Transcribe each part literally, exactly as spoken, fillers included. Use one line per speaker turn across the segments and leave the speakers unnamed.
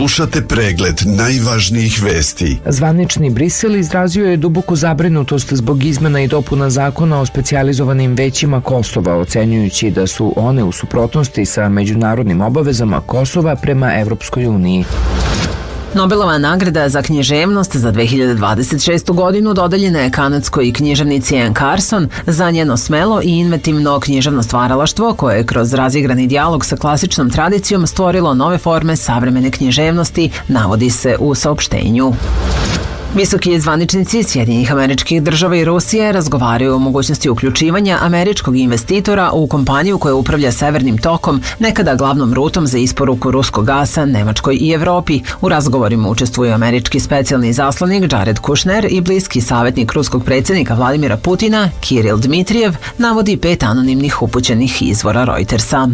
Slušate pregled najvažnijih vesti.
Zvanični Brisel izrazio je duboku zabrinutost zbog izmena i dopuna zakona o specijalizovanim većima Kosova, ocenjujući da su one u suprotnosti sa međunarodnim obavezama Kosova prema Evropskoj uniji.
Nobelova nagrada za književnost za dve hiljade dvadeset šestu godinu dodeljena je kanadskoj književnici Anne Carson za njeno smelo i inventivno književno stvaralaštvo koje je kroz razigrani dijalog sa klasičnom tradicijom stvorilo nove forme savremene književnosti, navodi se u saopštenju. Visoki zvaničnici Sjedinjenih Američkih Država i Rusije razgovaraju o mogućnosti uključivanja američkog investitora u kompaniju koja upravlja Severnim tokom, nekada glavnom rutom za isporuku ruskog gasa Nemačkoj i Evropi. U razgovorima učestvuju američki specijalni izaslanik Jared Kushner i bliski savjetnik ruskog predsjednika Vladimira Putina Kiril Dmitrijev, navodi pet anonimnih upućenih izvora Reutersa.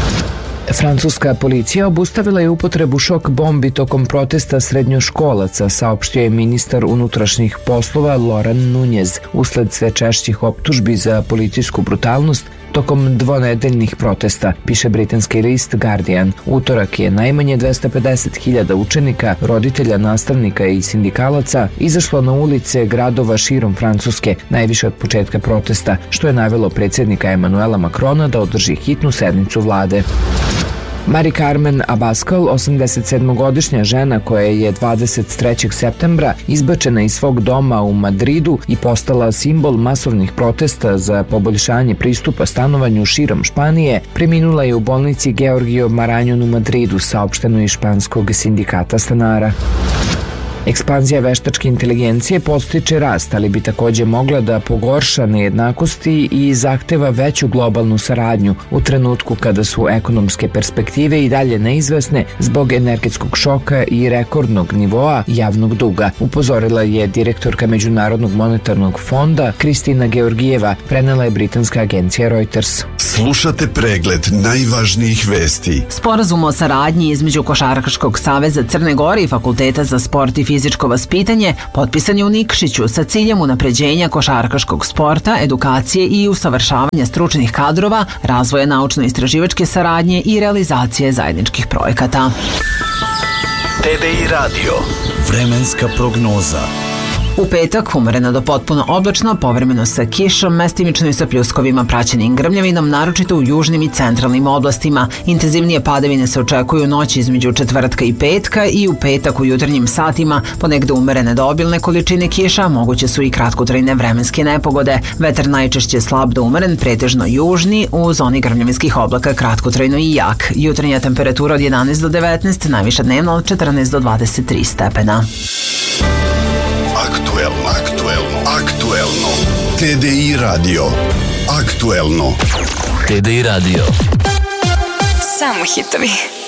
Francuska policija obustavila je upotrebu šok bombi tokom protesta srednjoškolaca, saopštio je ministar unutrašnjih poslova Laurent Nunez, usled sve češćih optužbi za policijsku brutalnost tokom dvonedeljnih protesta, piše britanski list Guardian. Utorak je najmanje dvesta pedeset hiljada učenika, roditelja, nastavnika i sindikalaca izašlo na ulice gradova širom Francuske, najviše od početka protesta, što je navelo predsjednika Emanuela Macrona da održi hitnu sednicu vlade. Mari-Carmen Abascal, osamdesetsedmogodišnja žena koja je dvadeset trećeg septembra izbačena iz svog doma u Madridu i postala simbol masovnih protesta za poboljšanje pristupa stanovanju širom Španije, preminula je u bolnici Georgio Marañón u Madridu, saopšteno iz španskog sindikata stanara. Ekspanzija veštačke inteligencije podstiče rast, ali bi takođe mogla da pogorša nejednakosti i zahteva veću globalnu saradnju u trenutku kada su ekonomske perspektive i dalje neizvesne zbog energetskog šoka i rekordnog nivoa javnog duga, upozorila je direktorka Međunarodnog monetarnog fonda Kristina Georgijeva, prenela je britanska agencija Reuters.
Slušate pregled najvažnijih vesti.
Sporazum o saradnji između Košarkaškog saveza Crne Gore i Fakulteta za sport i fizičko vaspitanje potpisan je u Nikšiću sa ciljem unapređenja košarkaškog sporta, edukacije i usavršavanja stručnih kadrova, razvoja naučno-istraživačke saradnje i realizacije zajedničkih projekata.
T D I Radio. Vremenska prognoza.
U petak umereno do potpuno oblačno, povremeno sa kišom, mestimično i sa pljuskovima praćenim grmljavinom, naročito u južnim i centralnim oblastima. Intenzivnije padavine se očekuju u noći između četvrtka i petka i u petak u jutarnjim satima ponegde umerene do obilne količine kiša, moguće su i kratkotrajne vremenske nepogode. Vetar najčešće slab do umeren, pretežno južni, u zoni grmljavinskih oblaka kratkotrajno i jak. Jutarnja temperatura od jedanaest do devetnaest, najviša dnevna od četrnaest do dvadeset tri stepena.
Aktuelno, aktuelno, aktuelno. T D I Radio. Aktuelno.
T D I Radio.
Samo hitovi.